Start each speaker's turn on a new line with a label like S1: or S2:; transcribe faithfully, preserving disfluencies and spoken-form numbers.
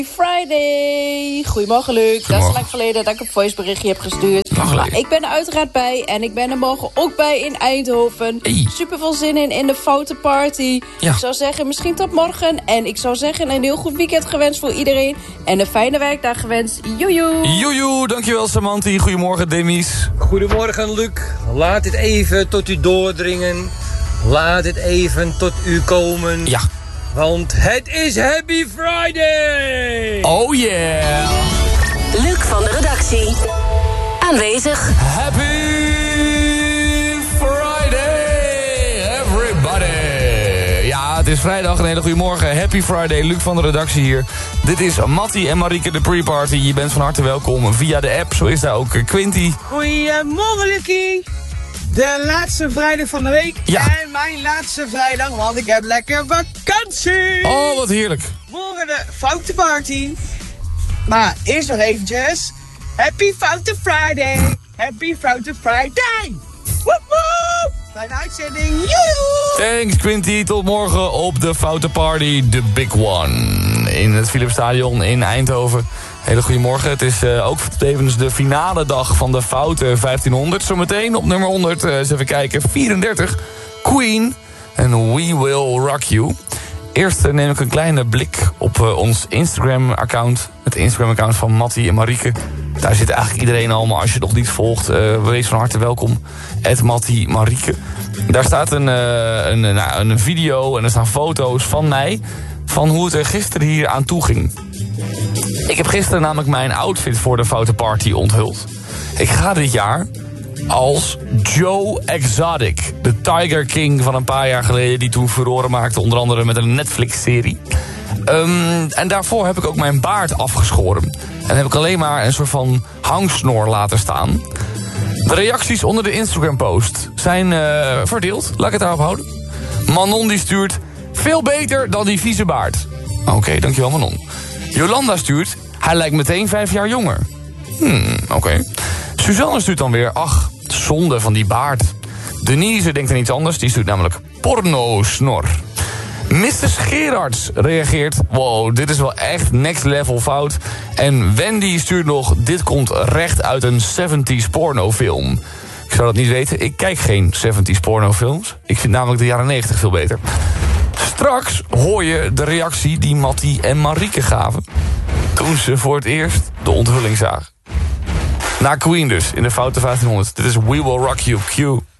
S1: Friday. Goedemorgen, Luc. Dat is lang geleden dat ik een voiceberichtje heb gestuurd. Maar ik ben er uiteraard bij. En ik ben er morgen ook bij in Eindhoven.
S2: Hey.
S1: Super veel zin in in de Foute Party.
S2: Ja.
S1: Ik zou zeggen, misschien tot morgen. En ik zou zeggen, een heel goed weekend gewenst voor iedereen. En een fijne werkdag gewenst. Joejoe.
S2: Joejoe, dankjewel Samanti. Goedemorgen, Demies.
S3: Goedemorgen, Luc. Laat het even tot u doordringen. Laat het even tot u komen.
S2: Ja.
S3: Want het is Happy Friday!
S2: Oh yeah!
S4: Luc van de redactie. Aanwezig.
S2: Happy Friday, everybody! Ja, het is vrijdag. Een hele goede morgen. Happy Friday, Luc van de redactie hier. Dit is Mattie en Marieke, de pre-party. Je bent van harte welkom via de app. Zo is daar ook Quinty.
S5: Goedemorgen, Lucie. De laatste vrijdag van de week.
S2: Ja.
S5: En mijn laatste vrijdag, want ik heb lekker vakantie.
S2: Oh, wat heerlijk.
S5: Morgen de Foute Party. Maar eerst nog eventjes. Happy Foute Friday. Happy Foute Friday. Woep woep. Fijne uitzending. Joejoe.
S2: Thanks Quinty. Tot morgen op de Foute Party, the big one. In het Philipsstadion in Eindhoven. Hele goede morgen. Het is uh, ook tevens de finale dag van de Foute vijftienhonderd. Zometeen op nummer honderd, uh, eens even kijken, vierendertig. Queen en We Will Rock You. Eerst uh, neem ik een kleine blik op uh, ons Instagram-account. Het Instagram-account van Mattie en Marieke. Daar zit eigenlijk iedereen al, maar als je het nog niet volgt, uh, wees van harte welkom. at Mattie Marieke. Daar staat een, uh, een, nou, een video en er staan foto's van mij van hoe het er gisteren hier aan toe ging. Ik heb gisteren namelijk mijn outfit voor de Foute Party onthuld. Ik ga dit jaar als Joe Exotic. De Tiger King van een paar jaar geleden, die toen furoren maakte, onder andere met een Netflix-serie. Um, en daarvoor heb ik ook mijn baard afgeschoren. En heb ik alleen maar een soort van hangsnor laten staan. De reacties onder de Instagram-post zijn uh, verdeeld. Laat ik het daarop houden. Manon die stuurt: veel beter dan die vieze baard. Oké, okay, dankjewel Manon. Jolanda stuurt: hij lijkt meteen vijf jaar jonger. Hmm, oké. Okay. Suzanne stuurt dan weer: ach, zonde van die baard. Denise denkt aan iets anders, die stuurt namelijk porno-snor. missus Gerards reageert: wow, dit is wel echt next level fout. En Wendy stuurt nog: dit komt recht uit een zeventies pornofilm. Ik zou dat niet weten, ik kijk geen zeventies pornofilms. Ik vind namelijk de jaren negentig veel beter. Straks hoor je de reactie die Mattie en Marieke gaven toen ze voor het eerst de onthulling zagen. Na Queen dus, in de Foute vijftienhonderd. Dit is We Will Rock You, Q.